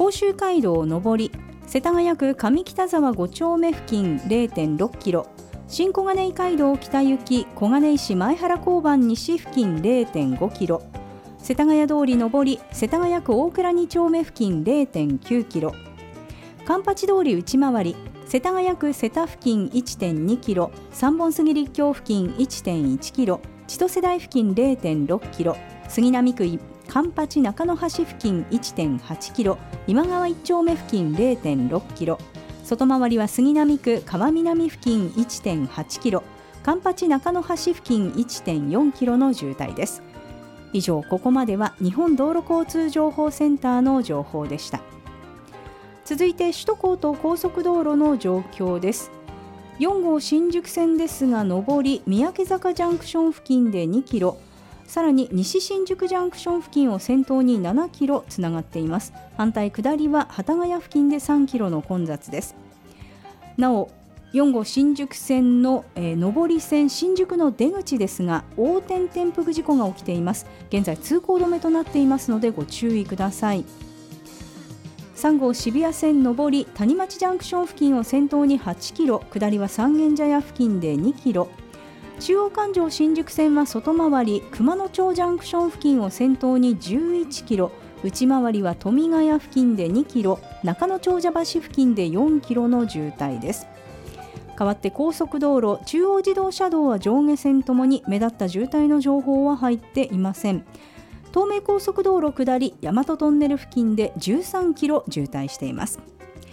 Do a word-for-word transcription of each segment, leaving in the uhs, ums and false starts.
甲州街道上り世田谷区上北沢ご丁目付近 れいてんろっキロ、新小金井街道北行き小金井市前原交番西付近 れいてんごキロ、世田谷通り上り世田谷区大倉に丁目付近 れいてんきゅうキロ、環八通り内回り世田谷区世田付近 いってんにキロ、三本杉立教付近 いってんいちキロ、千歳台付近 れいてんろっキロ、杉並区環八中野橋付近 いってんはちキロ、今川一丁目付近 れいてんろっキロ、外回りは杉並区川南付近 いってんはちキロ、環八中野橋付近 いってんよんキロの渋滞です。以上、ここまでは日本道路交通情報センターの情報でした。続いて首都高と高速道路の状況です。よん号新宿線ですが、上り三宅坂ジャンクション付近でにキロ、さらに西新宿ジャンクション付近を先頭にななキロつながっています。反対下りは幡ヶ谷付近でさんキロの混雑です。なおよん号新宿線の、えー、上り線新宿の出口ですが、横転転覆事故が起きています。現在通行止めとなっていますのでご注意ください。さん号渋谷線上り谷町ジャンクション付近を先頭にはちキロ、下りは三軒茶屋付近でにキロ、中央環状新宿線は外回り熊野町ジャンクション付近を先頭にじゅういちキロ、内回りは富ヶ谷付近でにキロ、中野長者橋付近でよんキロの渋滞です。代わって高速道路中央自動車道は上下線ともに目立った渋滞の情報は入っていません。東名高速道路下り大和トンネル付近でじゅうさんキロ渋滞しています。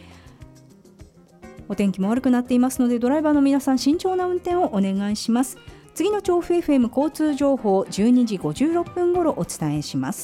お天気も悪くなっていますので、ドライバーの皆さん慎重な運転をお願いします。次の調布 エフエム 交通情報じゅうにじごじゅうろっぷん頃お伝えします。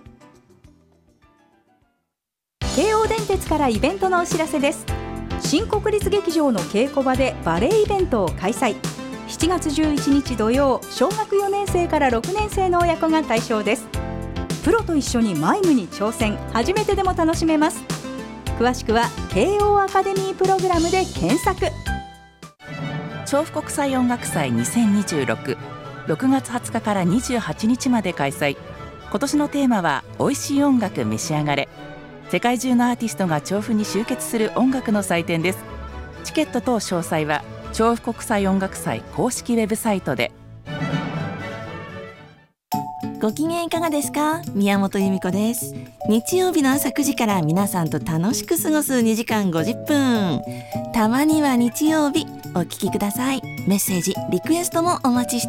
京王電鉄からイベントのお知らせです。新国立劇場の稽古場でバレエイベントを開催。しちがつじゅういちにち土曜、小学よねん生からろくねん生の親子が対象です。プロと一緒にマイムに挑戦、初めてでも楽しめます。詳しくは慶応アカデミープログラムで検索。 調布国際音楽祭にせんにじゅうろく、ろくがつはつかからにじゅうはちにちまで開催。今年のテーマは美味しい音楽召し上がれ。世界中のアーティストが調布に集結する音楽の祭典です。チケット等詳細は調布国際音楽祭公式ウェブサイトで。 ご機嫌いかがですか？宮本由美子です。日曜日の朝くじから皆さんと楽しく過ごすにじかんごじゅっぷん。たまには日曜日お聞きください。メッセージリクエストもお待ちして